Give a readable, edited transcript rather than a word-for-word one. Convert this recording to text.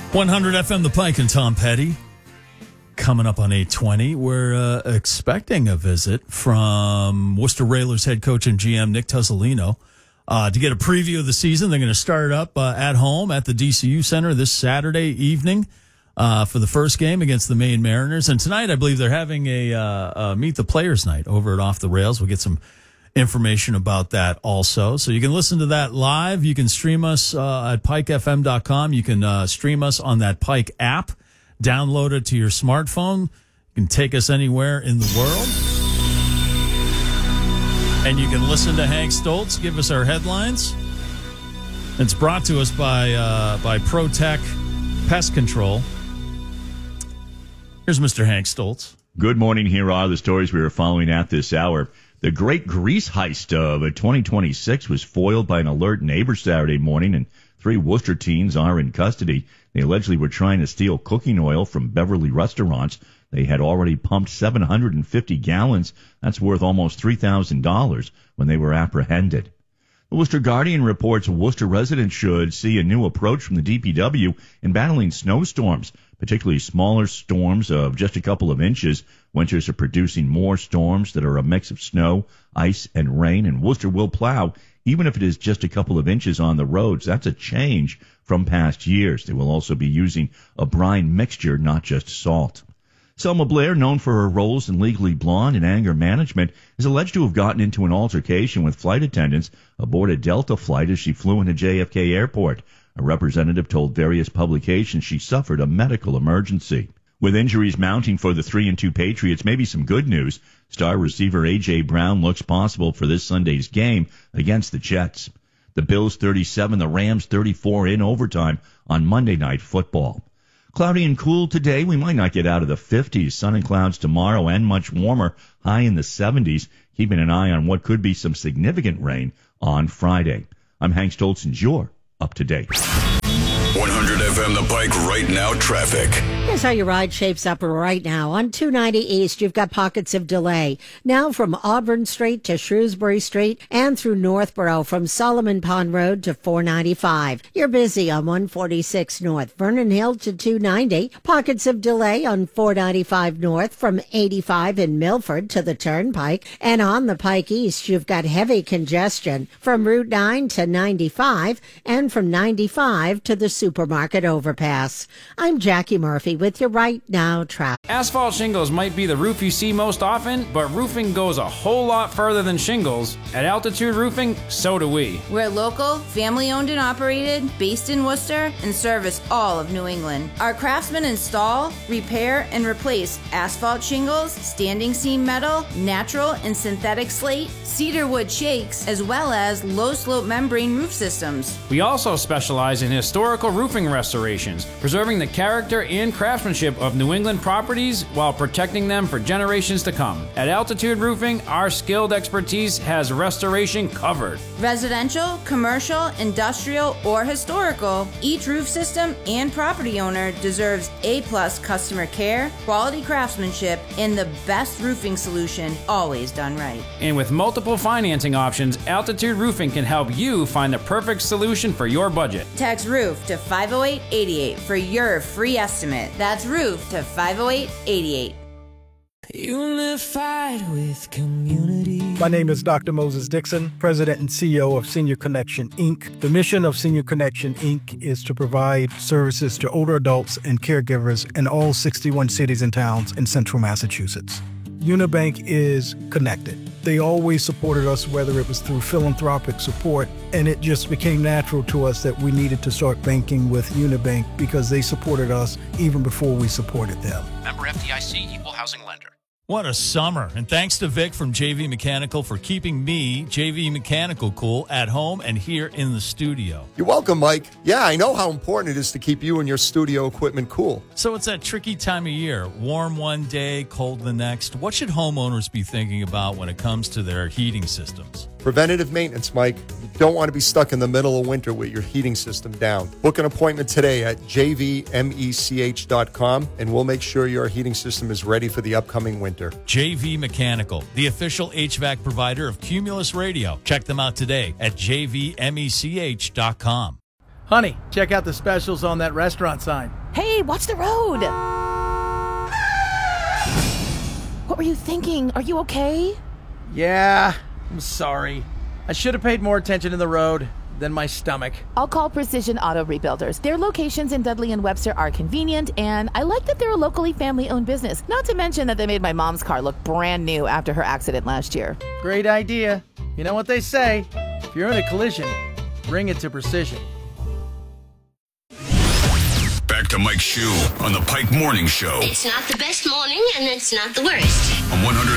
100 FM The Pike and Tom Petty. Coming up on 8:20, we're expecting a visit from Worcester Railers head coach and GM Nick Tuzzolino to get a preview of the season. They're going to start up at home at the DCU Center this Saturday evening for the first game against the Maine Mariners. And tonight, I believe they're having a Meet the Players night over at Off the Rails. We'll get some information about that also. So you can listen to that live. You can stream us at pikefm.com. You can stream us on that Pike app. Download it to your smartphone. You can take us anywhere in the world. And you can listen to Hank Stoltz give us our headlines. It's brought to us by ProTech Pest Control. Here's Mr. Hank Stoltz. Good morning. Here are the stories we are following at this hour. The great grease heist of 2026 was foiled by an alert neighbor Saturday morning, and 3 Worcester teens are in custody. They allegedly were trying to steal cooking oil from Beverly restaurants. They had already pumped 750 gallons. That's worth almost $3,000 when they were apprehended. The Worcester Guardian reports Worcester residents should see a new approach from the DPW in battling snowstorms, particularly smaller storms of just a couple of inches. Winters are producing more storms that are a mix of snow, ice, and rain, and Worcester will plow, even if it is just a couple of inches on the roads. That's a change from past years. They will also be using a brine mixture, not just salt. Selma Blair, known for her roles in Legally Blonde and anger management, is alleged to have gotten into an altercation with flight attendants aboard a Delta flight as she flew into JFK Airport. A representative told various publications she suffered a medical emergency. With injuries mounting for the 3-2 Patriots, maybe some good news. Star receiver A.J. Brown looks possible for this Sunday's game against the Jets. The Bills 37, the Rams 34 in overtime on Monday Night Football. Cloudy and cool today. We might not get out of the 50s. Sun and clouds tomorrow and much warmer, high in the 70s. Keeping an eye on what could be some significant rain on Friday. I'm Hank Stoltz, and you're up to date. 100 FM The Pike right now traffic. Here's how your ride shapes up right now. On 290 East, you've got pockets of delay. Now from Auburn Street to Shrewsbury Street and through Northborough from Solomon Pond Road to 495. You're busy on 146 North, Vernon Hill to 290. Pockets of delay on 495 North from 85 in Milford to the Turnpike. And on the Pike East, you've got heavy congestion from Route 9 to 95 and from 95 to the Supermarket Overpass. I'm Jackie Murphy with your Right Now traffic. Asphalt shingles might be the roof you see most often, but roofing goes a whole lot further than shingles. At Altitude Roofing, so do we. We're local, family-owned and operated, based in Worcester, and service all of New England. Our craftsmen install, repair, and replace asphalt shingles, standing seam metal, natural and synthetic slate, cedar wood shakes, as well as low-slope membrane roof systems. We also specialize in historical roofing restorations, preserving the character and craftsmanship of New England properties while protecting them for generations to come. At Altitude Roofing, our skilled expertise has restoration covered. Residential, commercial, industrial, or historical, each roof system and property owner deserves A-plus customer care, quality craftsmanship, and the best roofing solution, always done right. And with multiple financing options, Altitude Roofing can help you find the perfect solution for your budget. Text ROOF to 50888 for your free estimate. That's ROOF to 50888. Unified with community. My name is Dr. Moses Dixon, President and CEO of Senior Connection, Inc. The mission of Senior Connection, Inc. is to provide services to older adults and caregivers in all 61 cities and towns in central Massachusetts. Unibank is connected. They always supported us, whether it was through philanthropic support, and it just became natural to us that we needed to start banking with Unibank because they supported us even before we supported them. Member FDIC, Equal Housing Lender. What a summer. And thanks to Vic from JV Mechanical for keeping me, JV Mechanical, cool at home and here in the studio. You're welcome, Mike. Yeah, I know how important it is to keep you and your studio equipment cool. So it's that tricky time of year. Warm one day, cold the next. What should homeowners be thinking about when it comes to their heating systems? Preventative maintenance, Mike. You don't want to be stuck in the middle of winter with your heating system down. Book an appointment today at jvmech.com, and we'll make sure your heating system is ready for the upcoming winter. JV Mechanical, the official HVAC provider of Cumulus Radio. Check them out today at jvmech.com. Honey, check out the specials on that restaurant sign. Hey, watch the road! What were you thinking? Are you okay? Yeah, I'm sorry. I should have paid more attention to the road than my stomach. I'll call Precision Auto Rebuilders. Their locations in Dudley and Webster are convenient, and I like that they're a locally family-owned business. Not to mention that they made my mom's car look brand new after her accident last year. Great idea. You know what they say, if you're in a collision, bring it to Precision. Back to Mike Shue on the Pike Morning Show. It's not the best morning, and it's not the worst. On 100